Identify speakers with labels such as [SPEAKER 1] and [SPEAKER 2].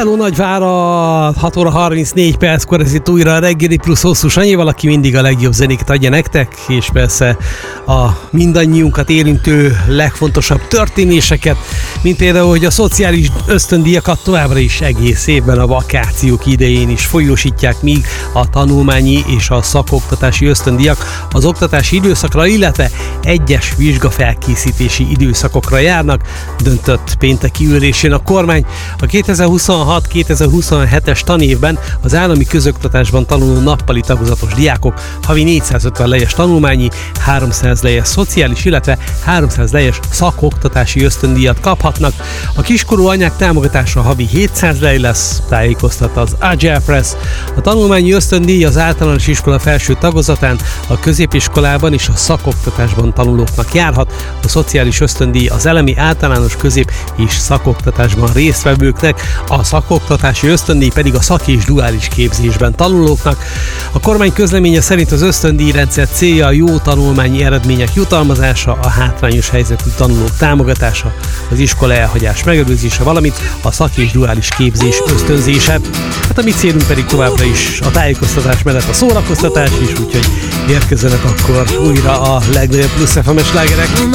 [SPEAKER 1] Hello Nagyvárad! 6 óra 34 perckor, ez itt újra a Reggeli Plusz Hosszú Sanyival, aki mindig a legjobb zenéket adja nektek, és persze a mindannyiunkat érintő legfontosabb történéseket, mint például, hogy a szociális ösztöndíjakat továbbra is egész évben a vakációk idején is folyósítják, míg a tanulmányi és a szakoktatási ösztöndíjak az oktatási időszakra, illetve egyes vizsgafelkészítési időszakokra járnak, döntött pénteki ülésén a kormány. A 2026-2027-es tanévben az állami közoktatásban tanuló nappali tagozatos diákok havi 450 lejes tanulmányi, 300 lejes szociális, illetve 300 lejes szakoktatási ösztöndíjat kaphatnak. A kiskorú anyák támogatása havi 700 lej lesz, tájékoztatta az Agile Press. A tanulmányi ösztöndíj az általános iskola felső tagozatán, a középiskolában és a szakoktatásban tanulóknak járhat. A szociális ösztöndíj az elemi, általános, közép és szakoktatásban résztvevőknek, a szakoktatási ösztöndíj pedig a szak- és duális képzésben tanulóknak. A kormány közleménye szerint az ösztöndíjrendszer célja a jó tanulmányi eredmények jutalmazása, a hátrányos helyzetű tanulók támogatása, az iskola elhagyás megelőzése, valamint a szak- és duális képzés ösztönzése. Hát a mi célunk pedig továbbra is a tájékoztatás mellett a szórakoztatás is, úgyhogy érkezzenek akkor újra a legnagyobb Plusz FM-es slágerek.